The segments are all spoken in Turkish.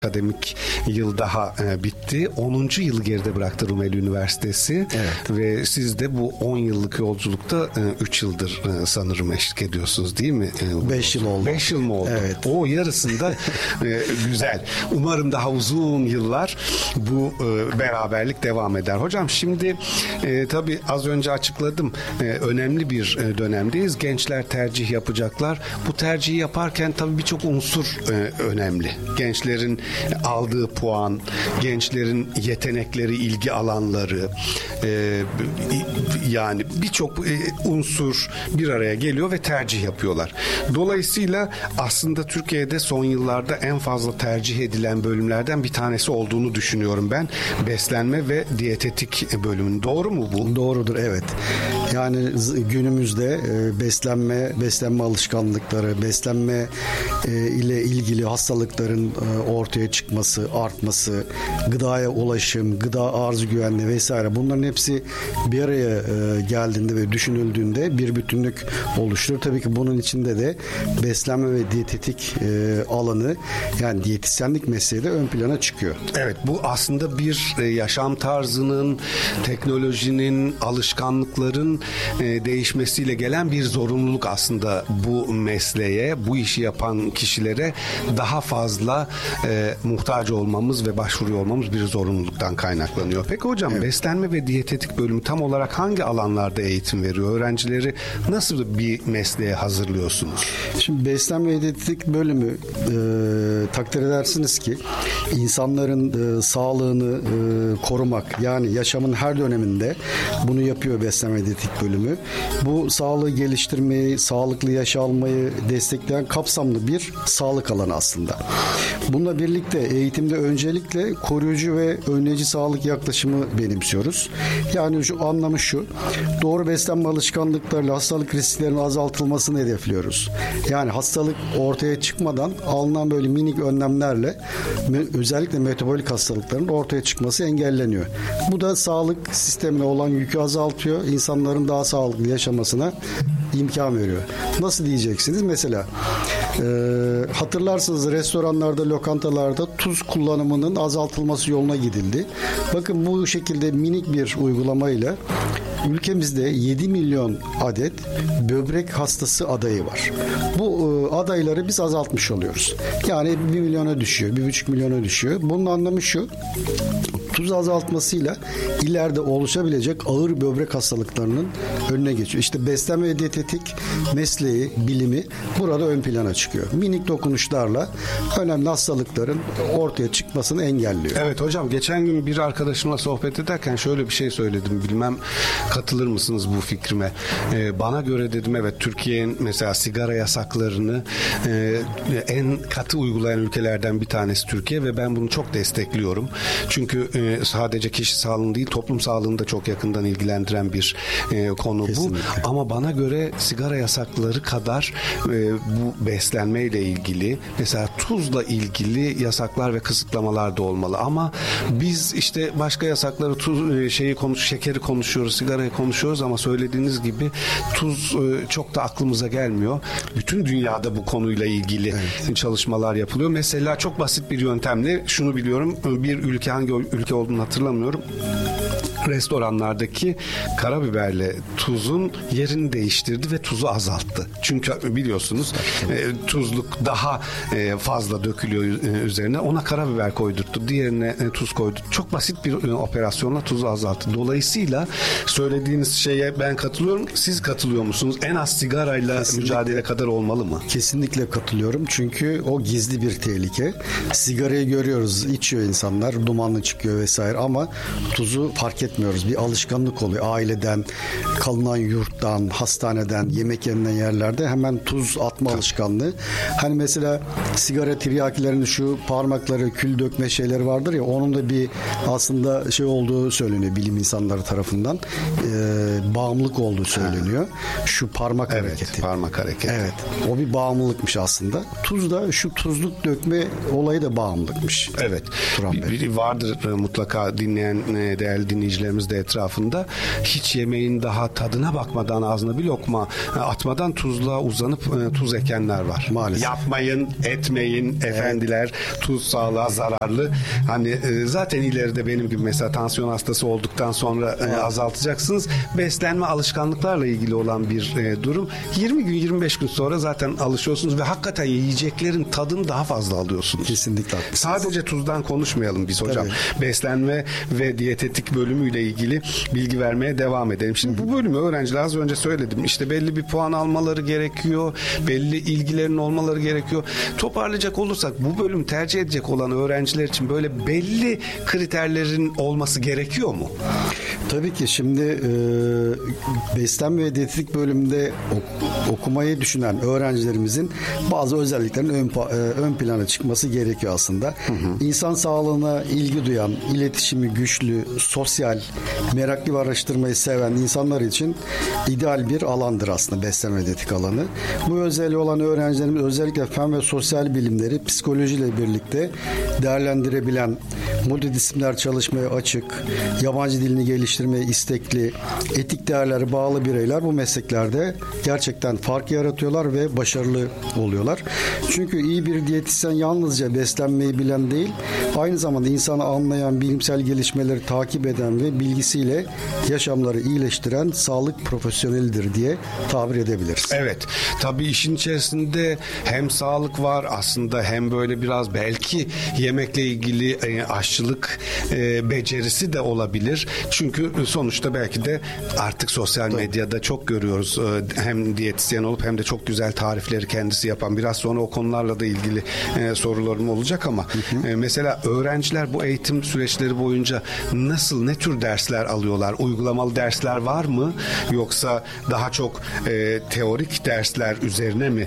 akademik yıl daha bitti. 10. yılı geride bıraktı Rumeli Üniversitesi. Evet. Ve siz de bu 10 yıllık yolculukta 3 yıldır sanırım eşlik ediyorsunuz, değil mi? 5 yıl oldu. 5 yıl mı oldu? Evet. O yarısında güzel. Umarım daha uzun yıllar bu beraberlik devam eder. Hocam şimdi tabii az önce açıkladım. Önemli bir dönemdeyiz. Gençler tercih yapacaklar. Bu tercihi yaparken tabii birçok unsur önemli. Gençlerin aldığı puan, gençlerin yetenekleri, ilgi alanları, yani birçok unsur bir araya geliyor ve tercih yapıyorlar. Dolayısıyla aslında Türkiye'de son yıllarda en fazla tercih edilen bölümlerden bir tanesi olduğunu düşünüyorum ben. Beslenme ve diyetetik bölümün. Doğru mu bu? Doğrudur, evet. Yani günümüzde beslenme alışkanlıkları, beslenme ile ilgili hastalıkların ortaya çıkması, artması, gıdaya ulaşım, gıda arz güvenliği vesaire, bunların hepsi bir araya geldiğinde ve düşünüldüğünde bir bütünlük oluşturur. Tabii ki bunun içinde de beslenme ve diyetetik alanı, yani diyetisyenlik mesleği de ön plana çıkıyor. Evet, bu aslında bir yaşam tarzının, teknolojinin, alışkanlıkların değişmesiyle gelen bir zorunluluk aslında bu mesleğe, bu işi yapan kişilere daha fazla muhtaç olmamız ve başvuruyor olmamız bir zorunluluktan kaynaklanıyor. Peki hocam, evet, beslenme ve diyetetik bölümü tam olarak hangi alanlarda eğitim veriyor? Öğrencileri nasıl bir mesleğe hazırlıyorsunuz? Şimdi beslenme ve diyetetik bölümü takdir edersiniz ki insanların sağlığını korumak, yani yaşamın her döneminde bunu yapıyor beslenme ve diyetetik bölümü. Bu sağlığı geliştirmeyi, sağlıklı yaş almayı destekleyen kapsamlı bir sağlık alanı aslında. Bununla birlikte eğitimde öncelikle koruyucu ve önleyici sağlık yaklaşımı benimsiyoruz. Yani şu anlamı şu: doğru beslenme alışkanlıklarıyla hastalık risklerinin azaltılmasını hedefliyoruz. Yani hastalık ortaya çıkmadan alınan böyle minik önlemlerle özellikle metabolik hastalıkların ortaya çıkması engelleniyor. Bu da sağlık sistemine olan yükü azaltıyor. İnsanların daha sağlıklı yaşamasına imkan veriyor. Nasıl diyeceksiniz? Mesela hatırlarsınız, restoranlarda, lokantalarda tuz kullanımının azaltılması yoluna gidildi. Bakın, bu şekilde minik bir uygulamayla ülkemizde 7 milyon adet böbrek hastası adayı var. Bu adayları biz azaltmış oluyoruz. Yani 1 milyona düşüyor, 1,5 milyona düşüyor. Bunun anlamı şu: tuz azaltmasıyla ileride oluşabilecek ağır böbrek hastalıklarının önüne geçiyor. İşte beslenme ve diyetetik mesleği, bilimi burada ön plana çıkıyor. Minik dokunuşlarla önemli hastalıkların ortaya çıkmasını engelliyor. Evet hocam, geçen gün bir arkadaşımla sohbet ederken şöyle bir şey söyledim. Bilmem katılır mısınız bu fikrime? Bana göre dedim, evet, Türkiye'nin mesela sigara yasaklarını en katı uygulayan ülkelerden bir tanesi Türkiye ve ben bunu çok destekliyorum. Çünkü sadece kişi sağlığını değil, toplum sağlığını da çok yakından ilgilendiren bir konu. Kesinlikle. Bu. Ama bana göre sigara yasakları kadar bu beslenmeyle ilgili, mesela tuzla ilgili yasaklar ve kısıtlamalar da olmalı. Ama biz işte başka yasakları, şekeri konuşuyoruz, sigarayı konuşuyoruz ama söylediğiniz gibi tuz çok da aklımıza gelmiyor. Bütün dünyada bu konuyla ilgili çalışmalar yapılıyor. Mesela çok basit bir yöntemle şunu biliyorum. Bir ülke, hangi ülke olduğunu hatırlamıyorum, restoranlardaki karabiberle tuzun yerini değiştirdi ve tuzu azalttı. Çünkü biliyorsunuz tuzluk daha fazla dökülüyor üzerine. Ona karabiber koydurttu. Diğerine tuz koydu. Çok basit bir operasyonla tuzu azalttı. Dolayısıyla söylediğiniz şeye ben katılıyorum. Siz katılıyor musunuz? En az sigarayla kesinlikle mücadele kadar olmalı mı? Kesinlikle katılıyorum. Çünkü o gizli bir tehlike. Sigarayı görüyoruz. İçiyor insanlar. Dumanlı çıkıyor vesaire ama tuzu fark etmiyoruz. Bir alışkanlık oluyor. Aileden, kalınan yurttan, hastaneden, yemek yenilen yerlerde hemen tuz atma alışkanlığı. Hani mesela sigara tiryakilerinin şu parmakları, kül dökme şeyleri vardır ya, onun da bir aslında şey olduğu söyleniyor bilim insanları tarafından. bağımlılık olduğu söyleniyor. Şu parmak hareketi. Parmak hareketi. Evet. O bir bağımlılıkmış aslında. Tuz da şu tuzluk dökme olayı da bağımlılıkmış. Evet. Biri vardır mutlaka dinleyen değerli dinleyicilerimiz de etrafında. Hiç yemeğin daha tadına bakmadan ağzına bir lokma atmadan tuzluğa uzanıp tuz ekenler var. Maalesef. Yapmayın, etmeyin efendiler. Tuz sağlığa zararlı. Hani zaten ileride benim gibi mesela tansiyon hastası olduktan sonra azaltacaksınız. Beslenme alışkanlıklarla ilgili olan bir durum. 20 gün 25 gün sonra zaten alışıyorsunuz ve hakikaten yiyeceklerin tadını daha fazla alıyorsunuz. Kesinlikle. Sadece tuzdan konuşmayalım biz hocam. Tabii. Beslenme ve diyetetik bölümüyle ilgili bilgi vermeye devam edelim. Şimdi bu bölümü öğrenciler az önce söyledim. İşte belli bir puan almaları gerekiyor. Belli ilgilerin olmaları gerekiyor. Toparlayacak olursak bu bölüm tercih edecek olan öğrenciler için böyle belli kriterlerin olması gerekiyor mu? Tabii ki şimdi beslenme ve diyetetik bölümünde okumayı düşünen öğrencilerimizin bazı özelliklerin ön plana çıkması gerekiyor aslında. İnsan sağlığına ilgi duyan, iletişimi güçlü, sosyal, meraklı ve araştırmayı seven insanlar için ideal bir alandır aslında beslenme ve diyetetik alanı. Bu özelliği olan öğrencilerimiz özellikle fen ve sosyal bilimleri psikolojiyle birlikte değerlendirebilen, multidisipliner çalışmaya açık, yabancı dilini geliştirmeye istekli, etik değerlere bağlı bireyler bu mesleklerde gerçekten fark yaratıyorlar ve başarılı oluyorlar. Çünkü iyi bir diyetisyen yalnızca beslenmeyi bilen değil, aynı zamanda insanı anlayan, bilimsel gelişmeleri takip eden ve bilgisiyle yaşamları iyileştiren sağlık profesyonelidir diye tabir edebiliriz. Evet. Tabii işin içerisinde hem sağlık var aslında hem böyle biraz belki yemekle ilgili aşçılık becerisi de olabilir. Çünkü sonuçta belki de artık sosyal medyada çok görüyoruz. Hem diyetisyen olup hem de çok güzel tarifleri kendisi yapan. Biraz sonra o konularla da ilgili sorularım olacak ama mesela öğrenciler bu eğitim süreçleri boyunca ne tür dersler alıyorlar? Uygulamalı dersler var mı? Yoksa daha çok teorik dersler üzerine mi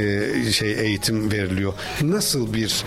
eğitim veriliyor? Nasıl bir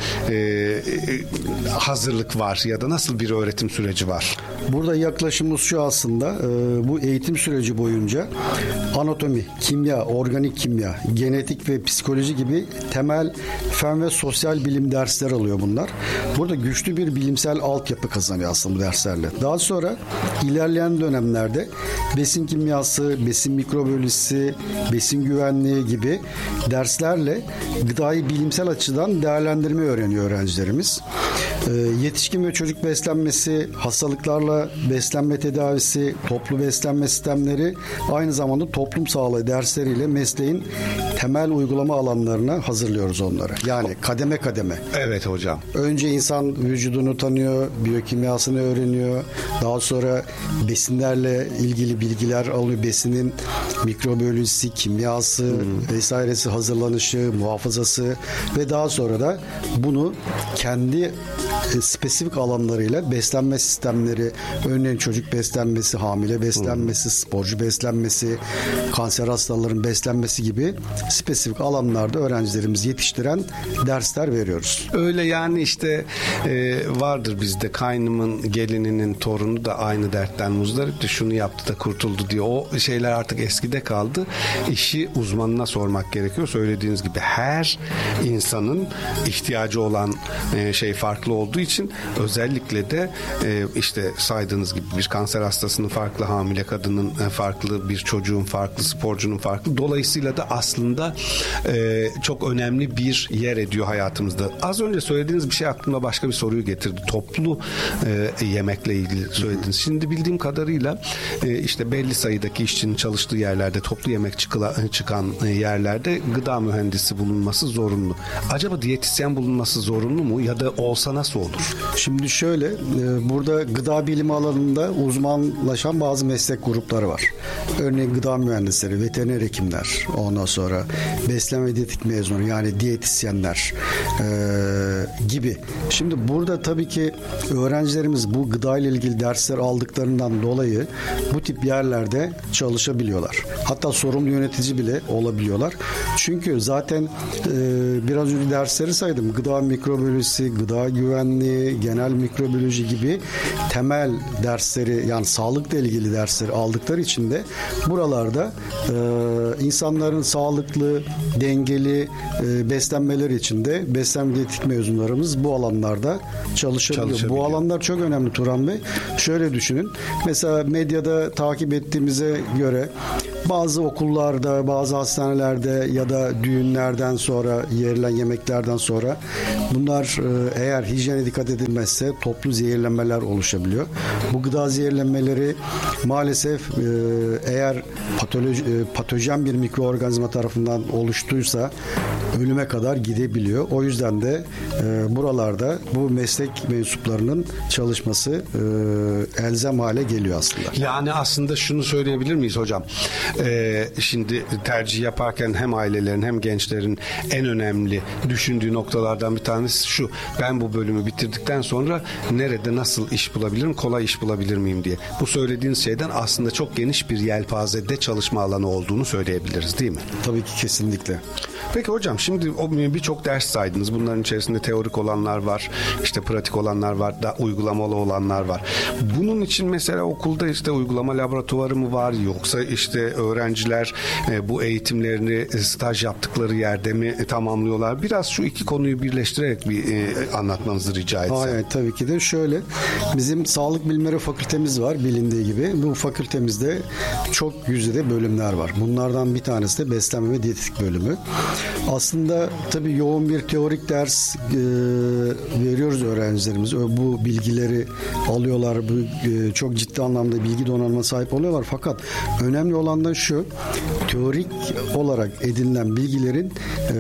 hazırlık var ya da nasıl bir öğretim süreci var? Burada yaklaşımımız şu aslında, bu eğitim süreci boyunca anatomi, kimya, organik kimya, genetik ve psikoloji gibi temel fen ve sosyal bilim dersler alıyor bunlar. Burada güçlü bir bilimsel altyapı kazanıyor aslında bu derslerle. Daha sonra ilerleyen dönemlerde besin kimyası, besin mikrobiyolojisi, besin güvenliği gibi derslerle gıdayı bilimsel açıdan değerlendirmeyi öğreniyor öğrencilerimiz. Yetişkin ve çocuk beslenmesi, hastalıklarla beslenme tedavisi, toplu beslenme sistemleri, aynı zamanda toplum sağlığı dersleriyle mesleğin temel uygulama alanlarına hazırlıyoruz onları. Yani kademe kademe. Evet hocam. Önce insan vücudunu tanıyor, biyokimyasını öğreniyor. Daha sonra besinlerle ilgili bilgiler alıyor. Besinin mikrobiyolojisi, kimyası vesairesi, hazırlanışı, muhafazası ve daha sonra da bunu kendi spesifik alanlarıyla beslenme sistemleri, örneğin çocuk beslenmesi, hamile beslenmesi, sporcu beslenmesi, kanser hastalarının beslenmesi gibi spesifik alanlarda öğrencilerimizi yetiştiren dersler veriyoruz. Öyle yani işte vardır bizde kaynımın gelininin torunu da aynı dertten muzdaripti, şunu yaptı da kurtuldu diye. O şeyler artık eskide kaldı. İşi uzmanına sormak gerekiyor. Söylediğiniz gibi her insanın ihtiyacı olan şey farklı olduğu için özellikle de işte saydığınız gibi bir kanser hastasının farklı, hamile kadının farklı, bir çocuğun farklı, sporcunun farklı. Dolayısıyla da aslında çok önemli bir yer ediyor hayatımızda. Az önce söylediğiniz bir şey aklımda başka bir soruyu getirdi. Toplu yemekle ilgili söylediniz. Şimdi bildiğim kadarıyla işte belli sayıdaki işçinin çalıştığı yerlerde, toplu yemek çıkan yerlerde gıda mühendisi bulunması zorunlu. Acaba diyetisyen bulunması zorunlu mu ya da olsa nasıl olur? Şimdi şöyle, burada gıda bilimi alanında uzmanlaşan bazı meslek grupları var. Örneğin gıda mühendisleri, veteriner hekimler, ondan sonra beslenme diyetetik mezunu yani diyetisyenler gibi. Şimdi burada tabii ki öğrencilerimiz bu gıda ile ilgili dersler aldıklarından dolayı bu tip yerlerde çalışabiliyorlar. Hatta sorumlu yönetici bile olabiliyorlar. Çünkü zaten biraz önce dersleri saydım. Gıda mikrobiyolojisi, gıda güvenliği, öğretmenliği, genel mikrobiyoloji gibi temel dersleri, yani sağlıkla ilgili dersleri aldıkları için de buralarda insanların sağlıklı, dengeli beslenmeleri için de beslenme diyetetik mezunlarımız bu alanlarda çalışabiliyor. Bu alanlar çok önemli Turan Bey. Şöyle düşünün. Mesela medyada takip ettiğimize göre bazı okullarda, bazı hastanelerde ya da düğünlerden sonra, yerilen yemeklerden sonra bunlar eğer hijyene dikkat edilmezse toplu zehirlenmeler oluşabiliyor. Bu gıda zehirlenmeleri maalesef eğer patojen bir mikroorganizma tarafından oluştuysa ölüme kadar gidebiliyor. O yüzden de buralarda bu meslek mensuplarının çalışması elzem hale geliyor aslında. Yani aslında şunu söyleyebilir miyiz hocam? Şimdi tercih yaparken hem ailelerin hem gençlerin en önemli düşündüğü noktalardan bir tanesi şu: ben bu bölümü bitirdikten sonra nerede nasıl iş bulabilirim, kolay iş bulabilir miyim diye. Bu söylediğiniz şeyden aslında çok geniş bir yelpazede çalışma alanı olduğunu söyleyebiliriz, değil mi? Tabii ki, kesinlikle. Peki hocam, şimdi birçok ders saydınız. Bunların içerisinde teorik olanlar var, işte pratik olanlar var, da uygulamalı olanlar var. Bunun için mesela okulda işte uygulama laboratuvarı mı var, yoksa işte öğrenciler bu eğitimlerini staj yaptıkları yerde mi tamamlıyorlar? Biraz şu iki konuyu birleştirerek bir anlatmanızı rica etsem. Evet, tabii ki de şöyle. Bizim sağlık bilimleri fakültemiz var, bilindiği gibi. Bu fakültemizde çok yüzde bölümler var. Bunlardan bir tanesi de beslenme ve diyetetik bölümü. Aslında tabii yoğun bir teorik ders veriyoruz öğrencilerimize. Bu bilgileri alıyorlar. Çok ciddi anlamda bilgi donanımına sahip oluyorlar. Fakat önemli olan da şu: teorik olarak edinilen bilgilerin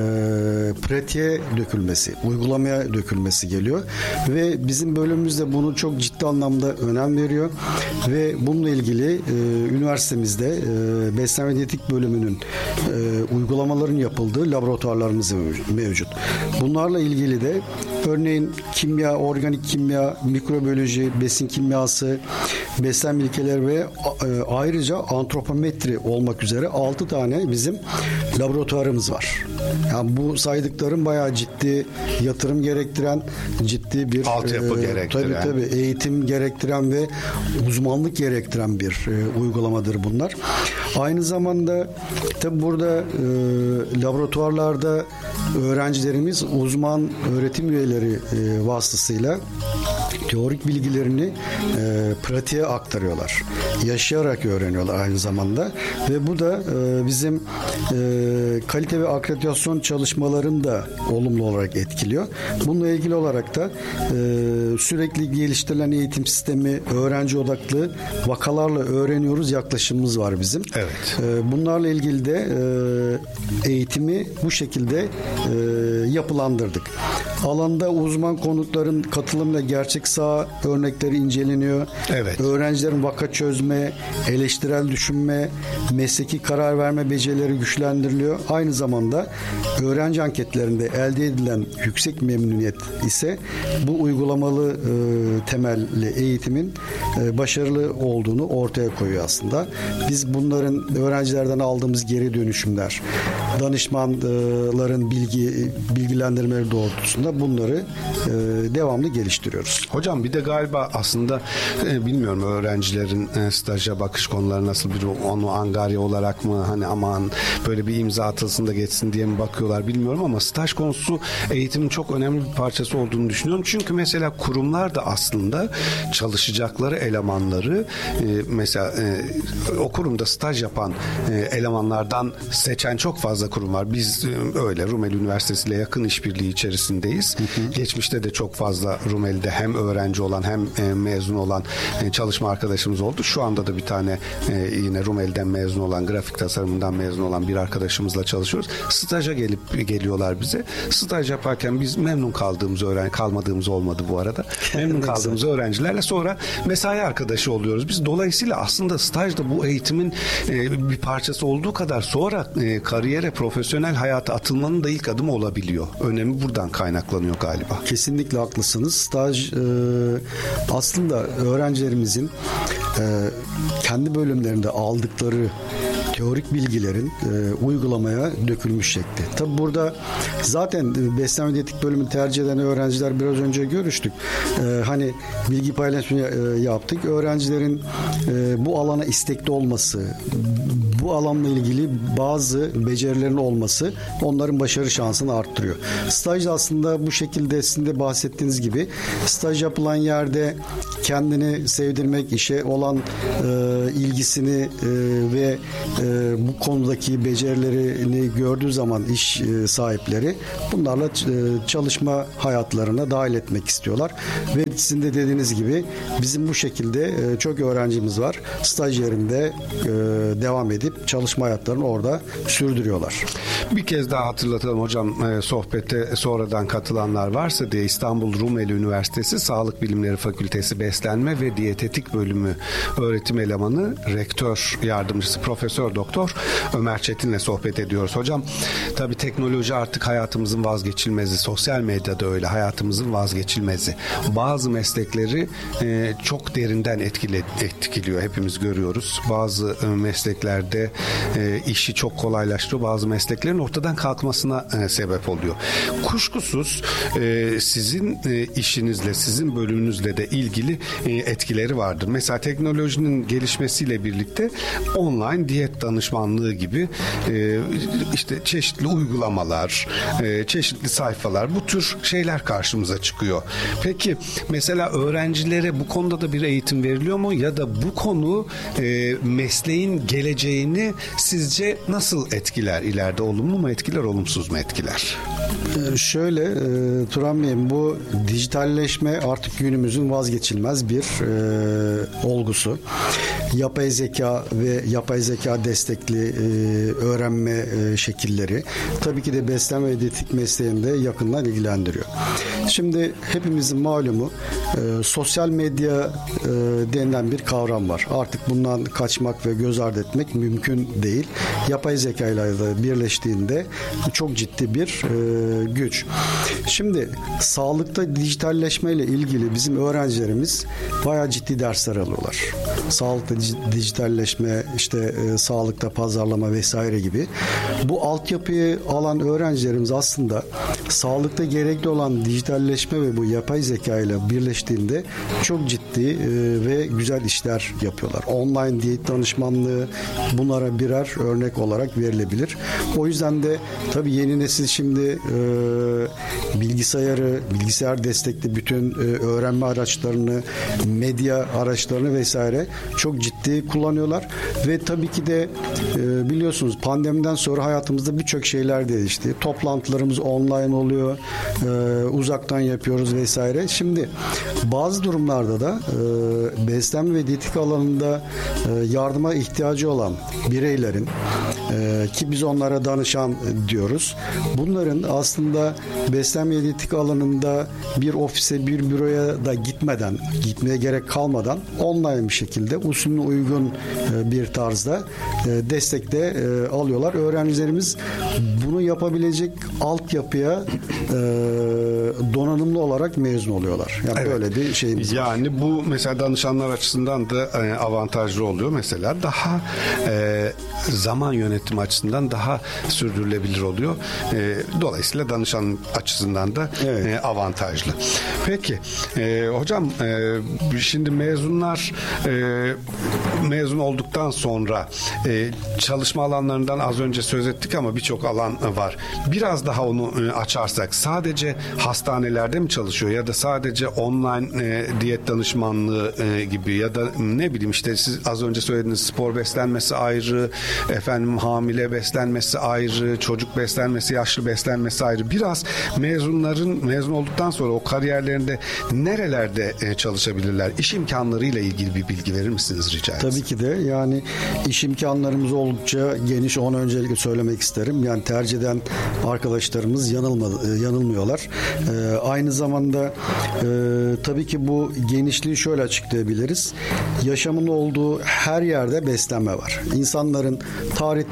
pratiğe dökülmesi, uygulamaya dökülmesi geliyor. Ve bizim bölümümüzde bunu çok ciddi anlamda önem veriyor. Ve bununla ilgili üniversitemizde beslenme diyetetik bölümünün uygulamaların yapıldığı laboratuvarlarımız mevcut. Bunlarla ilgili de örneğin kimya, organik kimya, mikrobiyoloji, besin kimyası, beslenme ilkeleri ve ayrıca antropometri olmak üzere 6 tane bizim laboratuvarımız var. Yani bu saydıklarım bayağı ciddi yatırım gerektiren, ciddi bir altyapı gerektiren, tabii eğitim gerektiren ve uzmanlık gerektiren bir uygulamadır bunlar. Aynı zamanda tabii burada laboratuvarlarda öğrencilerimiz uzman öğretim üyeleri vasıtasıyla teorik bilgilerini pratiğe aktarıyorlar. Yaşayarak öğreniyorlar aynı zamanda ve bu da bizim kalite ve akreditasyon çalışmalarını da olumlu olarak etkiliyor. Bununla ilgili olarak da sürekli geliştirilen eğitim sistemi, öğrenci odaklı vakalarla öğreniyoruz yaklaşımımız var bizim. Evet. Bunlarla ilgili de eğitimi bu şekilde yapılandırdık. Alanda uzman konukların katılımıyla gerçek saha örnekleri inceleniyor. Evet. Öğrencilerin vaka çözme, eleştirel düşünme, mesleki karar verme becerileri güçlendiriliyor. Aynı zamanda öğrenci anketlerinde elde edilen yüksek memnuniyet ise bu uygulamalı temelli eğitimin başarılı olduğunu ortaya koyuyor aslında. Biz bunların öğrencilerden aldığımız geri dönüşümler, danışmanların bilgilendirmeleri doğrultusunda bunları devamlı geliştiriyoruz. Hocam bir de galiba aslında bilmiyorum öğrencilerin staja bakış konuları nasıl, bir onu angarya olarak mı, hani aman böyle bir imza atılsın da geçsin diye mi bakıyorlar bilmiyorum, ama staj konusu eğitimin çok önemli bir parçası olduğunu düşünüyorum. Çünkü mesela kurumlar da aslında çalışacakları elemanları mesela o kurumda staj yapan elemanlardan seçen çok fazla kurum var. Biz öyle Rumeli Üniversitesi ile yakın işbirliği içerisindeyiz. Geçmişte de çok fazla Rumeli'de hem öğrenci olan hem mezun olan çalışma arkadaşımız oldu. Şu anda da bir tane yine Rumeli'den mezun olan, grafik tasarımından mezun olan bir arkadaşımızla çalışıyoruz. Staja geliyorlar bize. Staj yaparken biz memnun kalmadığımız olmadı bu arada. Memnun kaldığımız öğrencilerle sonra mesai arkadaşı oluyoruz. Biz dolayısıyla aslında stajda bu eğitimin bir parçası olduğu kadar sonra kariyere, profesyonel hayata atılmanın da ilk adımı olabiliyor. Önemi buradan kaynaklanıyor galiba. Kesinlikle haklısınız. Staj aslında öğrencilerimizin kendi bölümlerinde aldıkları teorik bilgilerin uygulamaya dökülmüş şekli. Tabi burada zaten beslenme diyetetik bölümü tercih eden öğrenciler biraz önce görüştük. Hani bilgi paylaşımı yaptık. Öğrencilerin bu alana istekli olması, bu alanla ilgili bazı becerilerin olması onların başarı şansını arttırıyor. Staj aslında bu şekilde, sizin de bahsettiğiniz gibi staj yapılan yerde kendini sevdirmek, işe olan ilgisini ve bu konudaki becerilerini gördüğü zaman iş sahipleri bunlarla çalışma hayatlarına dahil etmek istiyorlar. Ve sizin de dediğiniz gibi bizim bu şekilde çok öğrencimiz var. Staj yerinde devam edip çalışma hayatlarını orada sürdürüyorlar. Bir kez daha hatırlatalım hocam, sohbete sonradan katılanlar varsa diye, İstanbul Rumeli Üniversitesi Sağlık Bilimleri Fakültesi Beslenme ve Diyetetik Bölümü öğretim elemanı, rektör yardımcısı Profesör Doktor Ömer Çetin'le sohbet ediyoruz. Hocam tabii teknoloji artık hayatımızın vazgeçilmezi. Sosyal medyada öyle, hayatımızın vazgeçilmezi. Bazı meslekleri çok derinden etkiliyor. Hepimiz görüyoruz. Bazı mesleklerde işi çok kolaylaştırıyor. Bazı mesleklerin ortadan kalkmasına sebep oluyor. Kuşkusuz sizin işinizle, sizin bölümünüzle de ilgili etkileri vardır. Mesela teknolojinin gelişmesiyle birlikte online diyet danışmanlığı gibi işte çeşitli uygulamalar, çeşitli sayfalar, bu tür şeyler karşımıza çıkıyor. Peki mesela öğrencilere bu konuda da bir eğitim veriliyor mu? Ya da bu konu mesleğin geleceğini sizce nasıl etkiler ileride? Olumlu mu etkiler, olumsuz mu etkiler? Şöyle Turan Bey, bu dijitalleşme artık günümüzün vazgeçilmez bir olgusu. Yapay zeka ve yapay zeka destekli öğrenme şekilleri tabii ki de beslenme ve diyetetik mesleğinde yakından ilgilendiriyor. Şimdi hepimizin malumu sosyal medya denilen bir kavram var. Artık bundan kaçmak ve göz ardı etmek mümkün değil. Yapay zeka ile birleştiğinde çok ciddi bir güç. Şimdi sağlıkta dijitalleşme ile ilgili bizim öğrencilerimiz bayağı ciddi dersler alıyorlar. Sağlıkta dijitalleşme, işte sağlıkta pazarlama vesaire gibi. Bu altyapıyı alan öğrencilerimiz aslında sağlıkta gerekli olan dijitalleşme ve bu yapay zeka ile birleştiğinde çok ciddi ve güzel işler yapıyorlar. Online diyet danışmanlığı bunlara birer örnek olarak verilebilir. O yüzden de tabii yeni nesil şimdi bilgisayar destekli bütün öğrenme araçlarını, medya araçlarını vesaire çok ciddi kullanıyorlar ve tabii ki de biliyorsunuz pandemiden sonra hayatımızda birçok şeyler değişti. Toplantılarımız online oluyor, uzaktan yapıyoruz vesaire. Şimdi bazı durumlarda da beslenme ve diyetetik alanında yardıma ihtiyacı olan bireylerin ki biz onlara danışan diyoruz. Bunların aslında beslenme ve diyetetik alanında bir ofise, bir büroya da gitmeye gerek kalmadan online bir şekilde usulüne uygun bir tarzda destek de alıyorlar. Öğrencilerimiz bunu yapabilecek altyapıya donanımlı olarak mezun oluyorlar. Yani evet, böyle bir şeyimiz var. Yani bu mesela danışanlar açısından da avantajlı oluyor. Mesela daha zaman yönetimi açısından daha sürdürülebilir oluyor. Dolayısıyla danışan açısından da evet, avantajlı. Peki hocam şimdi mezunlar mezun olduktan sonra çalışma alanlarından az önce söz ettik ama birçok alan var. Biraz daha onu açarsak, sadece hastanelerde mi çalışıyor ya da sadece online diyet danışmanlığı gibi ya da ne bileyim işte siz az önce söylediğiniz spor beslenmesi ayrı, hamile beslenmesi ayrı, çocuk beslenmesi, yaşlı beslenmesi ayrı. Biraz mezun olduktan sonra o kariyerlerinde nerelerde çalışabilirler? İş imkanlarıyla ilgili bir bilgi verir misiniz rica etsem? Tabii ki de, yani iş imkanlarımız oldukça geniş, onu öncelikle söylemek isterim. Yani tercih eden arkadaşlarımız yanılmıyorlar. Aynı zamanda tabii ki bu genişliği şöyle açıklayabiliriz. Yaşamın olduğu her yerde beslenme var. İnsanların tarihte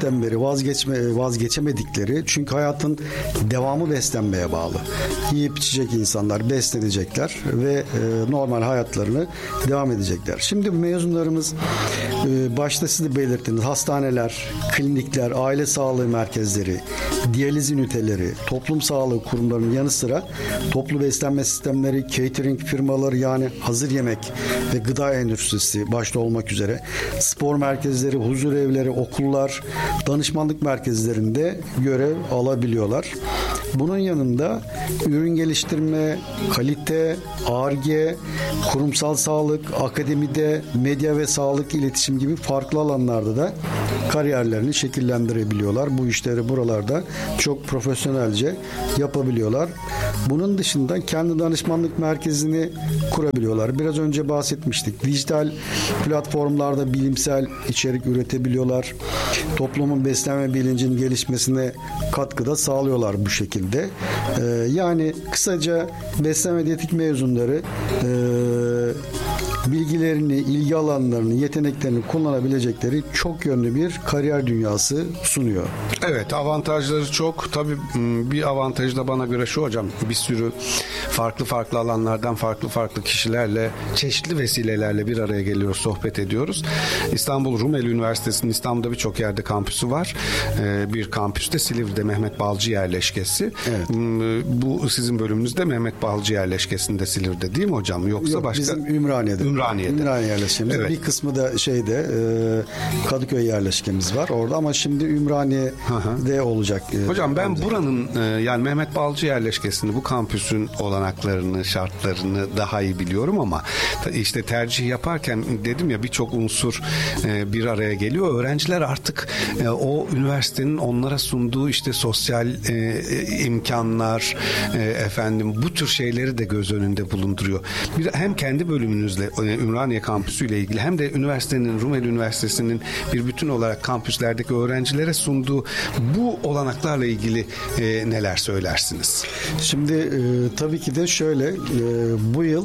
küçüklükten beri vazgeçemedikleri, çünkü hayatın devamı beslenmeye bağlı. Yiyip içecek insanlar, beslenecekler ve normal hayatlarını devam edecekler. Şimdi bu mezunlarımız başta siz de belirttiniz, hastaneler, klinikler, aile sağlığı merkezleri, diyaliz üniteleri, toplum sağlığı kurumlarının yanı sıra toplu beslenme sistemleri, catering firmaları, yani hazır yemek ve gıda endüstrisi başta olmak üzere spor merkezleri, huzur evleri, okullar, danışmanlık merkezlerinde görev alabiliyorlar. Bunun yanında ürün geliştirme, kalite, Ar-Ge, kurumsal sağlık, akademide, medya ve sağlık iletişim gibi farklı alanlarda da kariyerlerini şekillendirebiliyorlar. Bu işleri buralarda çok profesyonelce yapabiliyorlar. Bunun dışında kendi danışmanlık merkezini kurabiliyorlar. Biraz önce bahsetmiştik. Dijital platformlarda bilimsel içerik üretebiliyorlar. Toplumun beslenme bilincinin gelişmesine katkıda sağlıyorlar bu şekilde. Yani kısaca beslenme diyetik mezunları bilgilerini, ilgi alanlarını, yeteneklerini kullanabilecekleri çok yönlü bir kariyer dünyası sunuyor. Evet, avantajları çok. Tabii bir avantajı da bana göre şu hocam, bir sürü farklı alanlardan farklı kişilerle, çeşitli vesilelerle bir araya geliyoruz, sohbet ediyoruz. İstanbul Rumeli Üniversitesi'nin İstanbul'da birçok yerde kampüsü var. Bir kampüste Silivri'de Mehmet Balcı yerleşkesi. Evet. Bu sizin bölümünüzde Mehmet Balcı yerleşkesinde Silivri'de değil mi hocam? Yoksa yok, başka? Bizim Ümraniye'de. Ümraniye yerleşkemiz. Evet. Bir kısmı da Kadıköy yerleşkemiz var orada, ama şimdi Ümraniye'de olacak. Hocam ben buranın yani Mehmet Balcı yerleşkesini, bu kampüsün olanaklarını, şartlarını daha iyi biliyorum, ama işte tercih yaparken dedim ya, birçok unsur bir araya geliyor. Öğrenciler artık o üniversitenin onlara sunduğu işte sosyal imkanlar, bu tür şeyleri de göz önünde bulunduruyor. Hem kendi bölümünüzle, Ümraniye kampüsüyle ilgili, hem de üniversitenin, Rumeli Üniversitesi'nin bir bütün olarak kampüslerdeki öğrencilere sunduğu bu olanaklarla ilgili neler söylersiniz? Şimdi tabii ki de şöyle, bu yıl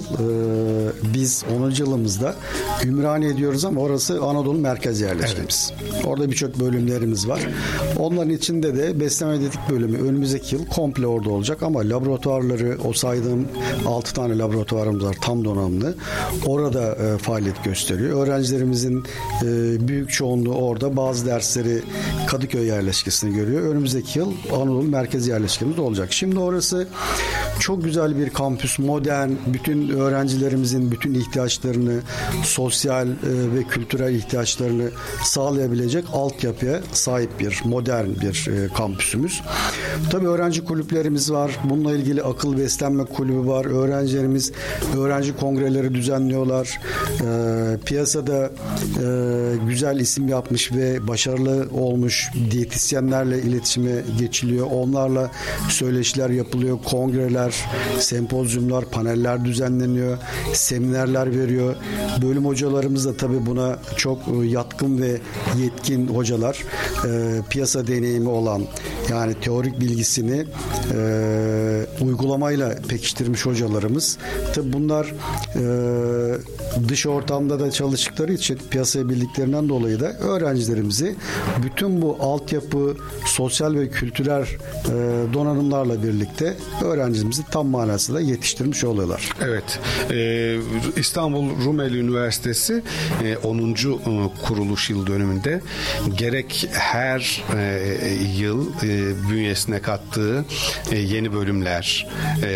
biz 10. yılımızda Ümraniye diyoruz ama orası Anadolu merkez yerleşkemiz. Evet. Orada birçok bölümlerimiz var. Onların içinde de beslenme diyetik bölümü önümüzdeki yıl komple orada olacak, ama laboratuvarları, o saydığım 6 tane laboratuvarımız var, tam donanımlı. Orada faaliyet gösteriyor. Öğrencilerimizin büyük çoğunluğu orada. Bazı dersleri Kadıköy yerleşkesini görüyor. Önümüzdeki yıl Anadolu merkez yerleşkemiz olacak. Şimdi orası çok güzel bir kampüs, modern, bütün öğrencilerimizin bütün ihtiyaçlarını, sosyal ve kültürel ihtiyaçlarını sağlayabilecek altyapıya sahip bir modern bir kampüsümüz. Tabii öğrenci kulüplerimiz var. Bununla ilgili akıl beslenme kulübü var. Öğrencilerimiz öğrenci kongreleri düzenliyorlar. Piyasada güzel isim yapmış ve başarılı olmuş diyetisyenlerle iletişime geçiliyor. Onlarla söyleşiler yapılıyor. Kongreler, sempozyumlar, paneller düzenleniyor. Seminerler veriyor. Bölüm hocalarımız da tabii buna çok yatkın ve yetkin hocalar. Piyasa deneyimi olan, yani teorik bilgisini uygulamayla pekiştirmiş hocalarımız. Tabii bunlar dış ortamda da çalıştıkları için, piyasaya bildiklerinden dolayı da öğrencilerimizi bütün bu altyapı, sosyal ve kültürel donanımlarla birlikte öğrencimizi tam manasıyla yetiştirmiş oluyorlar. Evet. İstanbul Rumeli Üniversitesi 10. kuruluş yıl dönümünde gerek her yıl bünyesine kattığı yeni bölümler,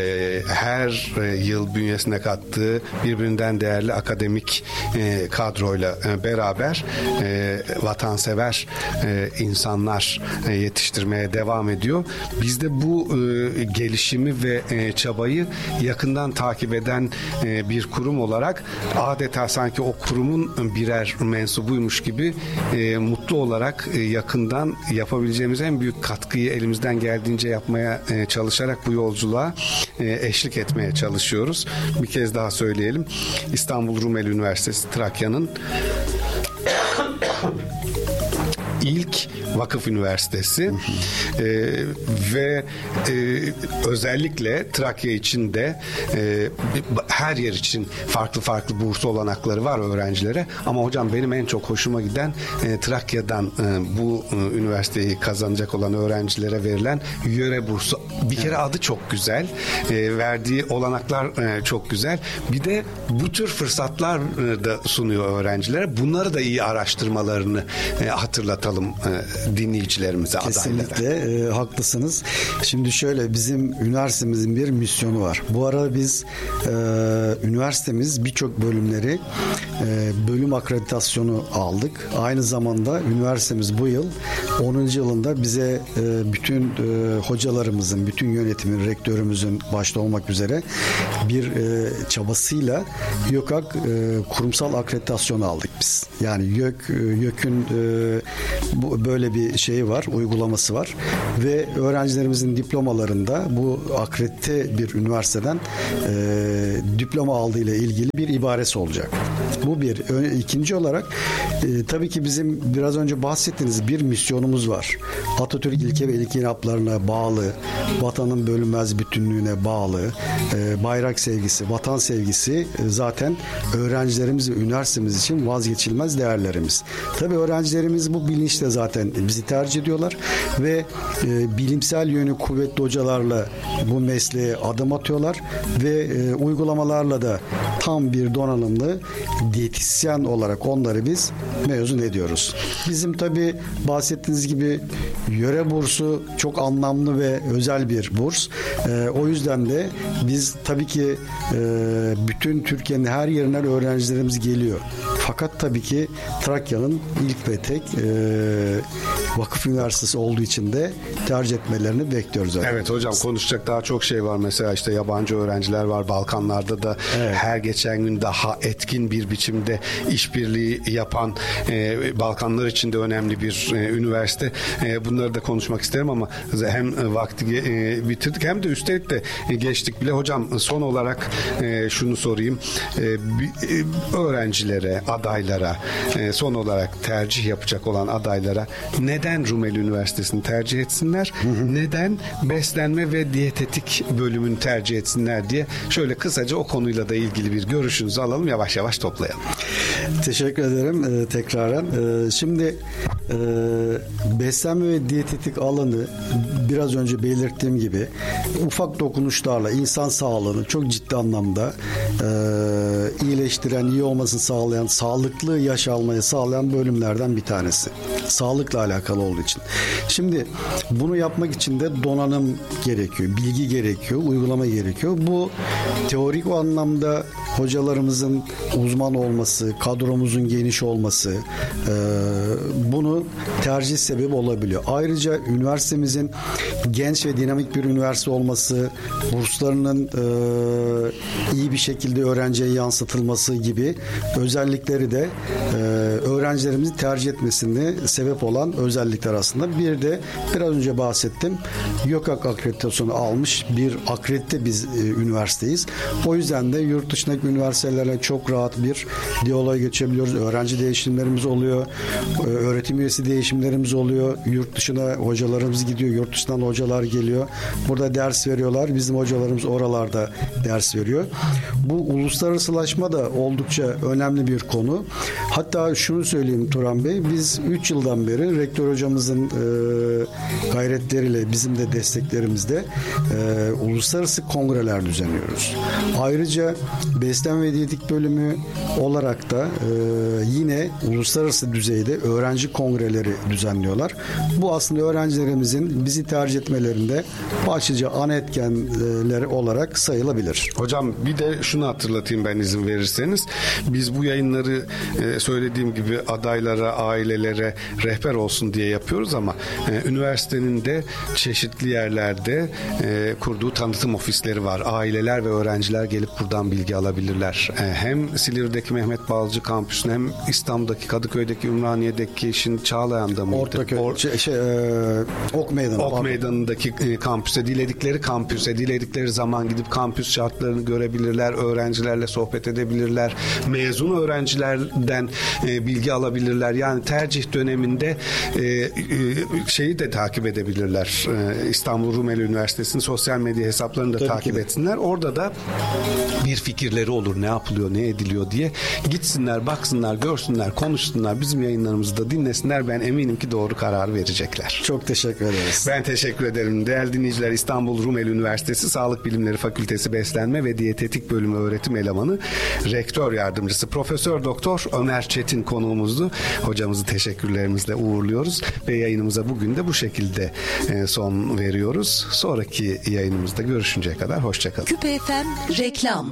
her yıl bünyesine kattığı birbirinden değerli akademik kadroyla beraber vatansever insanlar yetiştirmeye devam ediyor. Biz de bu gelişimi ve çabayı yakından takip eden bir kurum olarak adeta sanki o kurumun birer mensubuymuş gibi mutlu olarak yakından yapabileceğimiz en büyük katkıyı elimizden geldiğince yapmaya çalışarak bu yolculuğa eşlik etmeye çalışıyoruz. Bir kez daha söyleyelim. İstanbul Rumeli Üniversitesi Trakya'nın ilk vakıf üniversitesi ve özellikle Trakya için de her yer için farklı burs olanakları var öğrencilere. Ama hocam benim en çok hoşuma giden Trakya'dan bu üniversiteyi kazanacak olan öğrencilere verilen yöre bursu. Bir kere adı çok güzel. Verdiği olanaklar çok güzel. Bir de bu tür fırsatlar da sunuyor öğrencilere. Bunları da iyi araştırmalarını hatırlatalım dinleyicilerimize, adaylara. Kesinlikle haklısınız. Şimdi şöyle, bizim üniversitemizin bir misyonu var. Bu arada biz üniversitemiz birçok bölümleri bölüm akreditasyonu aldık. Aynı zamanda üniversitemiz bu yıl 10. yılında bize bütün hocalarımızın, bütün yönetimin, rektörümüzün başta olmak üzere bir çabasıyla YÖKAK kurumsal akreditasyonu aldık biz. Yani YÖK'ün böyle bir şeyi var, uygulaması var ve öğrencilerimizin diplomalarında bu akredite bir üniversiteden diploma aldığı ile ilgili bir ibaresi olacak. Bu bir. İkinci olarak tabii ki bizim biraz önce bahsettiğiniz bir misyonumuz var. Atatürk ilke ve ilkelaplarına bağlı, vatanın bölünmez bütünlüğüne bağlı, bayrak sevgisi, vatan sevgisi zaten öğrencilerimiz ve üniversitemiz için vazgeçilmez değerlerimiz. Tabii öğrencilerimiz bu bilinçle zaten bizi tercih ediyorlar ve bilimsel yönü kuvvetli hocalarla bu mesleğe adım atıyorlar ve uygulamalarla da tam bir donanımlı diyetisyen olarak onları biz mezun ediyoruz. Bizim tabii bahsettiğiniz gibi yöre bursu çok anlamlı ve özel bir burs. O yüzden de biz tabii ki bütün Türkiye'nin her yerinden öğrencilerimiz geliyor. Fakat tabii ki Trakya'nın ilk ve tek vakıf üniversitesi olduğu için de tercih etmelerini bekliyoruz. Evet hocam, konuşacak daha çok şey var. Mesela işte yabancı öğrenciler var. Balkanlarda da her geçen gün daha etkin bir biçimde işbirliği yapan, Balkanlar için de önemli bir üniversite. Bunları da konuşmak isterim ama hem vakti bitirdik hem de üstelik de geçtik bile. Hocam son olarak şunu sorayım. Öğrencilere, adaylara, son olarak tercih yapacak olan adaylara neden Rumeli Üniversitesi'ni tercih etsinler? Neden beslenme ve diyetetik bölümünü tercih etsinler diye şöyle kısaca o konuyla da ilgili bir görüşünüzü alalım, yavaş yavaş toplayalım. Teşekkür ederim tekraren. Şimdi beslenme ve diyetetik alanı biraz önce belirttiğim gibi ufak dokunuşlarla insan sağlığını çok ciddi anlamda iyileştiren, iyi olmasını sağlayan, sağlıklı yaş almayı sağlayan bölümlerden bir tanesi. Sağlıkla alakalı olduğu için. Şimdi bunu yapmak için de donanım gerekiyor, bilgi gerekiyor, uygulama gerekiyor. Bu teorik o anlamda hocalarımızın uzman olması, kadromuzun geniş olması bunu tercih sebebi olabiliyor. Ayrıca üniversitemizin genç ve dinamik bir üniversite olması, burslarının iyi bir şekilde öğrenciye yansıtılması gibi özellikleri de öğrencilerimizin tercih etmesini sebep olan özellikler aslında. Bir de biraz önce bahsettim. YÖKAK akreditasyonu almış bir akredite biz üniversiteyiz. O yüzden de yurt dışındaki üniversitelerle çok rahat bir diyaloğa geçebiliyoruz. Öğrenci değişimlerimiz oluyor. Öğretim üyesi değişimlerimiz oluyor. Yurt dışına hocalarımız gidiyor. Yurt dışından hocalar geliyor. Burada ders veriyorlar. Bizim hocalarımız oralarda ders veriyor. Bu uluslararasılaşma da oldukça önemli bir konu. Hatta şunu söyleyeyim Turan Bey, biz 3 yıldan beri rektör hocamızın gayretleriyle, bizim de desteklerimizle uluslararası kongreler düzenliyoruz. Ayrıca beslenme ve diyetik bölümü olarak da yine uluslararası düzeyde öğrenci kongreleri düzenliyorlar. Bu aslında öğrencilerimizin bizi tercih etmelerinde başlıca ana etkenleri olarak sayılabilir. Hocam bir de şunu hatırlatayım ben, izin verirseniz. Biz bu yayınları söylediğim gibi adaylara, ailelere rehber olsun diye yapıyoruz ama üniversitenin de çeşitli yerlerde kurduğu tanıtım ofisleri var. Aileler ve öğrenciler gelip buradan bilgi alabilirler. Hem Silivri'deki Mehmet Balcı kampüsünde hem İstanbul'daki, Kadıköy'deki, Ümraniye'deki, şimdi Çağlayan'da mıydı? Ortaköy, Ok Meydanı. Ok Meydanı'ndaki kampüse, diledikleri zaman gidip kampüs şartlarını görebilirler, öğrencilerle sohbet edebilirler, mezun öğrencilerden bilgi alabilirler. Yani tercih döneminde şeyi de takip edebilirler. İstanbul Rumeli Üniversitesi'nin sosyal medya hesaplarını da takip etsinler. Orada da bir fikirleri olur. Ne yapılıyor, ne ediliyor diye. Gitsinler, baksınlar, görsünler, konuşsunlar. Bizim yayınlarımızı da dinlesinler. Ben eminim ki doğru karar verecekler. Çok teşekkür ederiz. Ben teşekkür ederim. Değerli dinleyiciler, İstanbul Rumeli Üniversitesi Sağlık Bilimleri Fakültesi Beslenme ve Diyetetik Bölümü öğretim elemanı, rektör yardımcısı Profesör Doktor Ömer Çetin konuğumuzdu. Hocamızı teşekkürlerimizle uğurluyoruz ve yayınımıza bugün de bu şekilde son veriyoruz. Sonraki yayınımızda görüşünceye kadar hoşçakalın. Küpe FM reklam.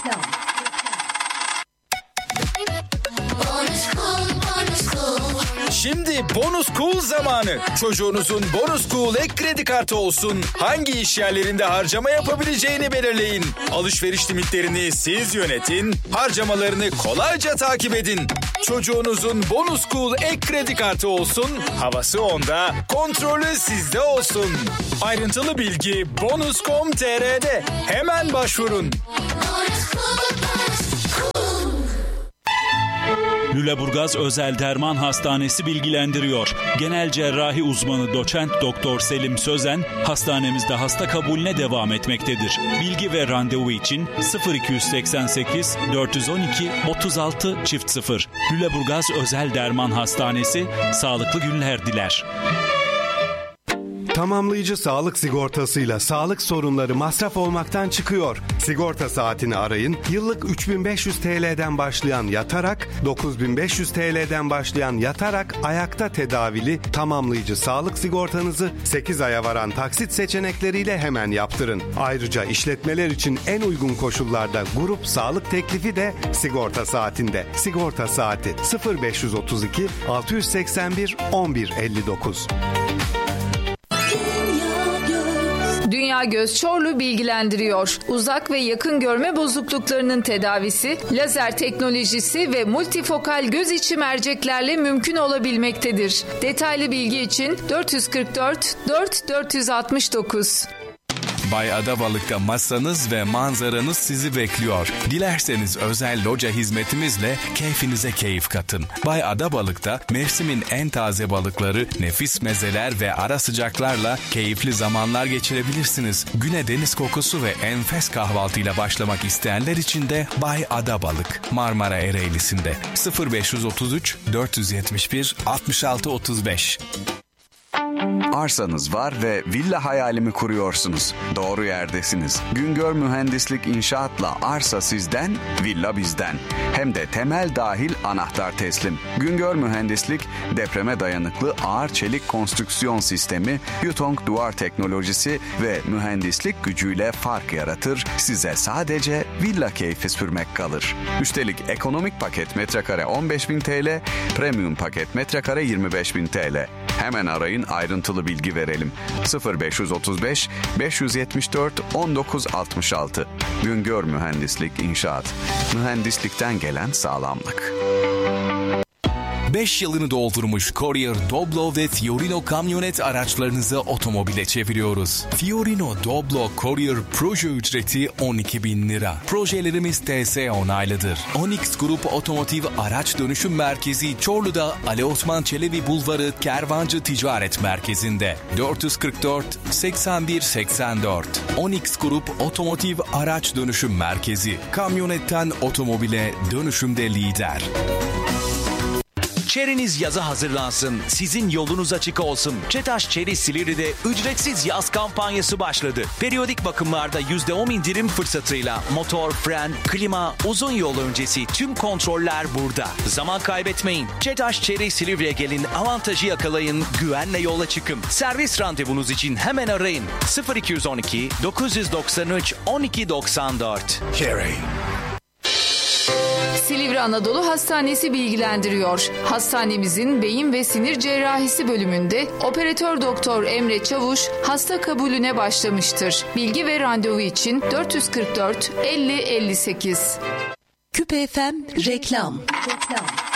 Şimdi Bonus Cool zamanı. Çocuğunuzun Bonus Cool ek kredi kartı olsun. Hangi iş yerlerinde harcama yapabileceğini belirleyin. Alışveriş limitlerini siz yönetin. Harcamalarını kolayca takip edin. Çocuğunuzun Bonus Cool ek kredi kartı olsun. Havası onda, kontrolü sizde olsun. Ayrıntılı bilgi bonus.com.tr'de. Hemen başvurun. Lüleburgaz Özel Derman Hastanesi bilgilendiriyor. Genel cerrahi uzmanı doçent doktor Selim Sözen hastanemizde hasta kabulüne devam etmektedir. Bilgi ve randevu için 0288 412 36 0. Lüleburgaz Özel Derman Hastanesi sağlıklı günler diler. Tamamlayıcı sağlık sigortasıyla sağlık sorunları masraf olmaktan çıkıyor. Sigorta saatini arayın. Yıllık 3500 TL'den başlayan yatarak, 9500 TL'den başlayan yatarak ayakta tedavili tamamlayıcı sağlık sigortanızı 8 aya varan taksit seçenekleriyle hemen yaptırın. Ayrıca işletmeler için en uygun koşullarda grup sağlık teklifi de sigorta saatinde. Sigorta saati 0532 681 1159. Dünya Göz Çorlu bilgilendiriyor. Uzak ve yakın görme bozukluklarının tedavisi, lazer teknolojisi ve multifokal göz içi merceklerle mümkün olabilmektedir. Detaylı bilgi için 444 469. Bay Adabalık'ta masanız ve manzaranız sizi bekliyor. Dilerseniz özel loca hizmetimizle keyfinize keyif katın. Bay Adabalık'ta mevsimin en taze balıkları, nefis mezeler ve ara sıcaklarla keyifli zamanlar geçirebilirsiniz. Güne deniz kokusu ve enfes kahvaltıyla başlamak isteyenler için de Bay Adabalık, Marmara Ereğlisi'nde 0533 471 66 35. Arsanız var ve villa hayalimi kuruyorsunuz. Doğru yerdesiniz. Güngör Mühendislik İnşaat'la arsa sizden, villa bizden. Hem de temel dahil anahtar teslim. Güngör Mühendislik, depreme dayanıklı ağır çelik konstrüksiyon sistemi, Yutong duvar teknolojisi ve mühendislik gücüyle fark yaratır. Size sadece villa keyfi sürmek kalır. Üstelik ekonomik paket metrekare 15.000 TL, premium paket metrekare 25.000 TL. Hemen arayın, ayrıntılı bilgi verelim. 0535 574 1966. Güngör Mühendislik İnşaat. Mühendislikten gelen sağlamlık. 5 yılını doldurmuş Courier, Doblo ve Fiorino kamyonet araçlarınızı otomobile çeviriyoruz. Fiorino Doblo Courier proje ücreti 12.000 lira. Projelerimiz TS onaylıdır. Onyx Grup Otomotiv Araç Dönüşüm Merkezi Çorlu'da Ali Osman Çelebi Bulvarı Kervancı Ticaret Merkezi'nde 444 81 84. Onyx Grup Otomotiv Araç Dönüşüm Merkezi, kamyonetten otomobile dönüşümde lider. Çeriniz yaza hazırlansın, sizin yolunuz açık olsun. Çetaş Çeri Silivri'de ücretsiz yaz kampanyası başladı. Periyodik bakımlarda %10 indirim fırsatıyla motor, fren, klima, uzun yol öncesi tüm kontroller burada. Zaman kaybetmeyin. Çetaş Çeri Silivri'ye gelin, avantajı yakalayın, güvenle yola çıkın. Servis randevunuz için hemen arayın. 0212 993 1294. Cherry. Silivri Anadolu Hastanesi bilgilendiriyor. Hastanemizin beyin ve sinir cerrahisi bölümünde operatör doktor Emre Çavuş hasta kabulüne başlamıştır. Bilgi ve randevu için 444 50 58. Küpe FM reklam.